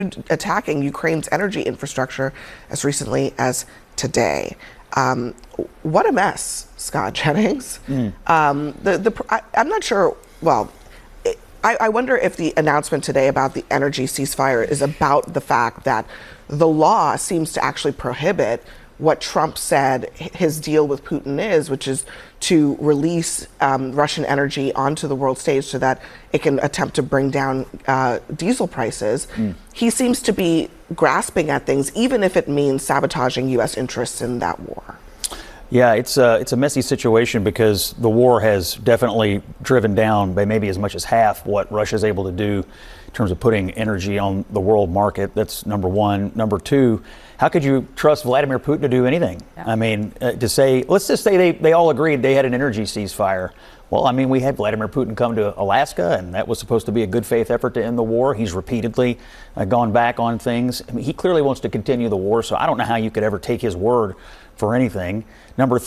attacking Ukraine's energy infrastructure as recently as today. What a mess, Scott Jennings. I'm not sure. Well, I wonder if the announcement today about the energy ceasefire is about the fact that the law seems to actually prohibit what Trump said his deal with Putin is, which is to release Russian energy onto the world stage so that it can attempt to bring down diesel prices. He seems to be grasping at things, even if it means sabotaging U.S. interests in that war. Yeah, it's a messy situation because the war has definitely driven down by maybe as much as half what Russia's able to do in terms of putting energy on the world market. That's number one. Number two, how could you trust Vladimir Putin to do anything? Yeah. I mean, let's just say they all agreed they had an energy ceasefire. Well, I mean, we had Vladimir Putin come to Alaska, and that was supposed to be a good faith effort to end the war. He's repeatedly gone back on things. I mean, he clearly wants to continue the war, so I don't know how you could ever take his word for anything. Number